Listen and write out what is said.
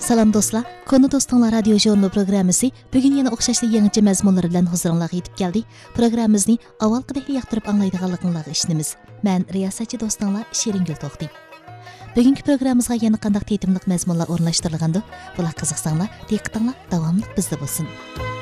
Salam dostlar, Konu Dostlar Radio Jurnal programmasi bugün yana o'xshashli yangicha mazmunlar bilan huzuringizga yetib keldi. Programmamizni avvalgidek yoqtirib anglaydiganligingizga ishonamiz. Men riyosatchi do'stinglar Shiringul To'xti. Bugungi programmamizga yana qanday tetimliq mazmunlar o'rnashtirilgandi? Bular qiziqsanglar, diqqatinglar davomli bizda bo'lsin.